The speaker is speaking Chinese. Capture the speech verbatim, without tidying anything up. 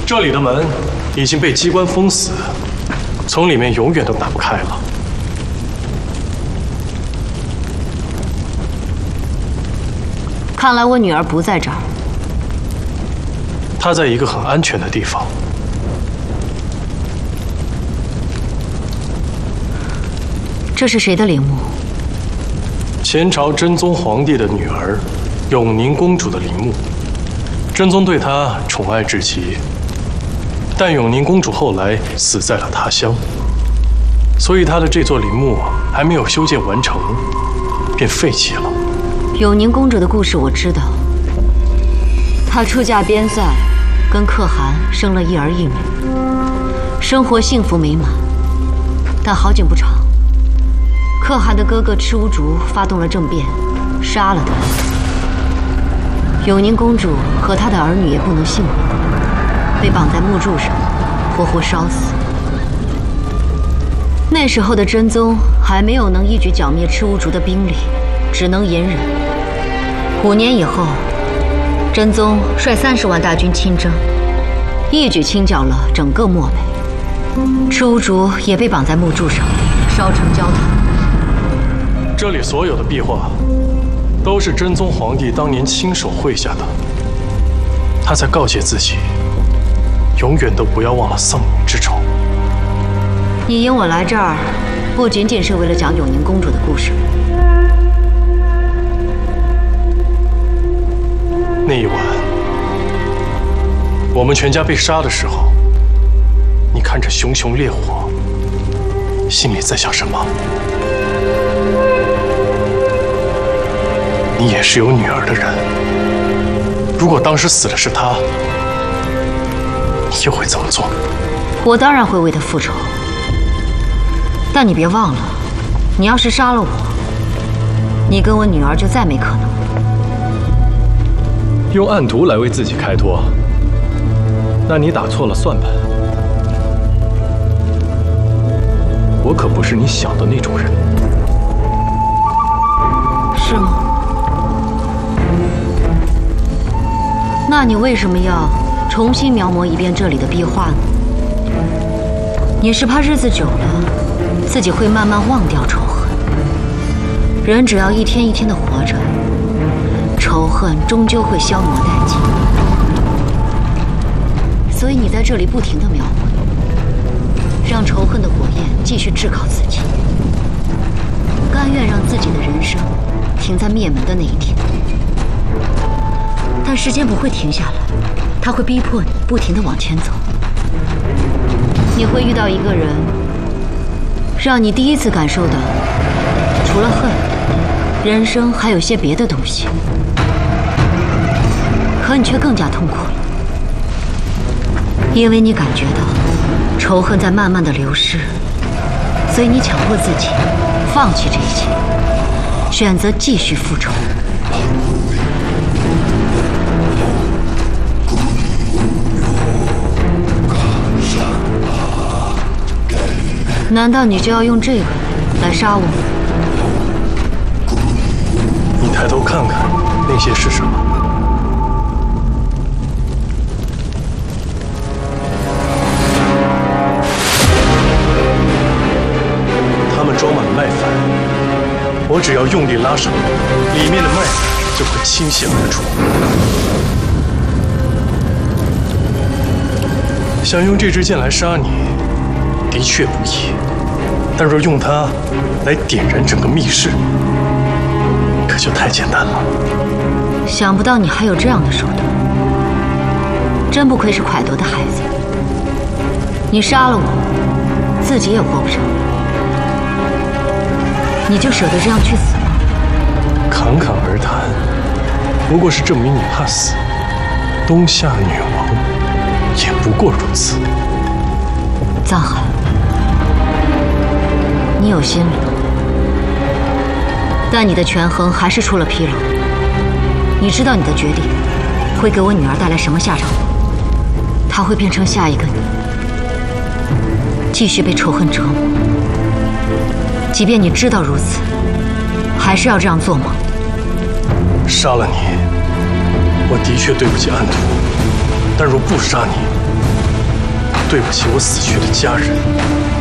这里的门已经被机关封死，从里面永远都打不开了。 看来我女儿不在这儿。 她在一个很安全的地方。 这是谁的陵墓？ 前朝真宗皇帝的女儿，永宁公主的陵墓。真宗对她宠爱至极。 但永宁公主后来死在了他乡，所以她的这座陵墓还没有修建完成，便废弃了。 永宁公主的故事我知道，她出嫁边塞，跟可汗生了一儿一女，生活幸福美满。但好景不长，可汗的哥哥赤乌竹发动了政变，杀了她。永宁公主和她的儿女也不能幸免。 被绑在木柱上，活活烧死。那时候的真宗还没有能一举剿灭赤乌竹的兵力，只能隐忍。五年以后，真宗率三十万大军亲征，一举清剿了整个漠北。赤乌竹也被绑在木柱上，烧成焦炭。 这里所有的壁画，都是真宗皇帝当年亲手绘下的。他在告诫自己。 永远都不要忘了丧女之仇。 你引我来这儿，不仅仅是为了讲永宁公主的故事。 那一晚，我们全家被杀的时候，你看着熊熊烈火，心里在想什么？你也是有女儿的人，如果当时死的是她。 你又会怎么做？ 我当然会为他复仇，但你别忘了，你要是杀了我，你跟我女儿就再没可能了。 用暗毒来为自己开脱，那你打错了算盘。我可不是你想的那种人。 是吗？那你为什么要？ 重新描摹一遍这里的壁画呢？你是怕日子久了，自己会慢慢忘掉仇恨。人只要一天一天的活着，仇恨终究会消磨殆尽。所以你在这里不停的描摹，让仇恨的火焰继续炙烤自己，甘愿让自己的人生停在灭门的那一天。但时间不会停下来。 他会逼迫你不停地往前走，你会遇到一个人，让你第一次感受到，除了恨，人生还有些别的东西，可你却更加痛苦了，因为你感觉到仇恨在慢慢的流失，所以你强迫自己放弃这一切，选择继续复仇。 难道你就要用这个来杀我吗？ 你抬头看看，那些是什么？它们装满了麦粉，我只要用力拉上，里面的麦子就会倾泻而出。想用这支箭来杀你。 的确不易，但若用它来点燃整个密室，可就太简单了。 想不到你还有这样的手段，真不愧是蒯夺的孩子。你杀了我，自己也活不成，你就舍得这样去死吗？ 侃侃而谈，不过是证明你怕死。东夏女王也不过如此。 藏寒。 你有心了，但你的权衡还是出了纰漏。你知道你的决定会给我女儿带来什么下场吗？她会变成下一个你，继续被仇恨折磨。即便你知道如此，还是要这样做吗？ 杀了你，我的确对不起暗土，但若不杀你， 对不起我死去的家人。